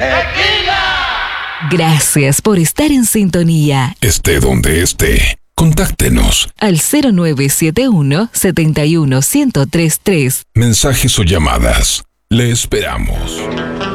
Gracias por estar en sintonía. Esté donde esté, contáctenos al 0971 71 1033. Mensajes o llamadas. Le esperamos.